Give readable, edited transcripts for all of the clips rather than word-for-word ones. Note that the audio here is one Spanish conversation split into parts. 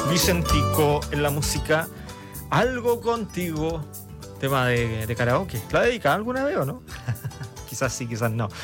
Vicentico en la música. Algo contigo. Tema de karaoke. ¿La dedicado alguna vez o no? Quizás sí, quizás no.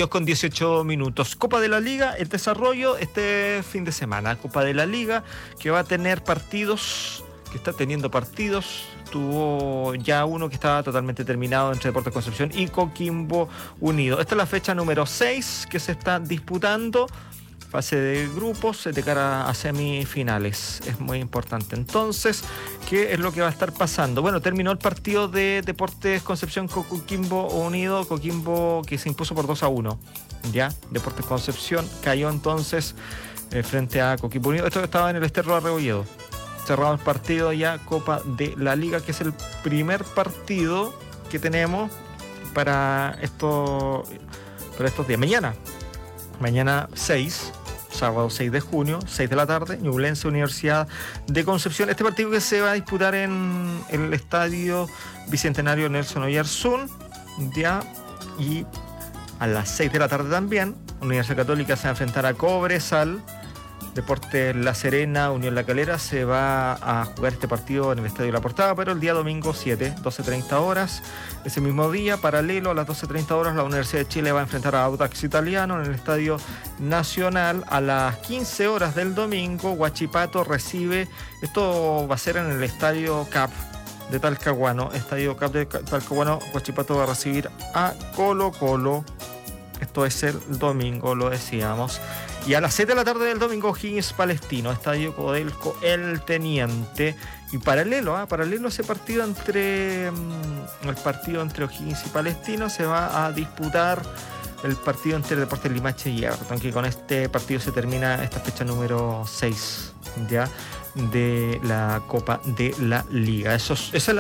22:18. Copa de la Liga, el desarrollo este fin de semana. Copa de la Liga que va a tener partidos, que está teniendo partidos. Tuvo ya uno que estaba totalmente terminado entre Deportes Concepción y Coquimbo Unido. Esta es la fecha número 6 que se está disputando. Fase de grupos de cara a semifinales. Es muy importante. Entonces, ¿qué es lo que va a estar pasando? Bueno, terminó el partido de Deportes Concepción con Coquimbo Unido. Coquimbo que se impuso por 2-1. Ya, Deportes Concepción cayó entonces frente a Coquimbo Unido. Esto estaba en el Ester Rebolledo. Cerrado el partido ya, Copa de la Liga, que es el primer partido que tenemos para estos días. Mañana 6, sábado 6 de junio, 6 de la tarde, Ñublense, Universidad de Concepción. Este partido que se va a disputar en el Estadio Bicentenario Nelson Oyarzún, ya, y a las 6 de la tarde también, Universidad Católica se va a enfrentar a Cobresal. Deportes La Serena, Unión La Calera, se va a jugar este partido en el Estadio La Portada, pero el día domingo 7, 12:30 horas. Ese mismo día, paralelo a las 12:30 horas, la Universidad de Chile va a enfrentar a Audax Italiano en el Estadio Nacional. A las 15 horas del domingo, Huachipato recibe, esto va a ser en el Estadio CAP de Talcahuano, Estadio CAP de Talcahuano. Huachipato va a recibir a Colo-Colo. Esto es el domingo, lo decíamos. Y a las 7 de la tarde del domingo, O'Higgins Palestino, Estadio Codelco El Teniente. Y paralelo a ese partido entre O'Higgins y Palestino, se va a disputar el partido entre Deportes Limache y Everton, que con este partido se termina esta fecha número 6 ya de la Copa de la Liga. Esa es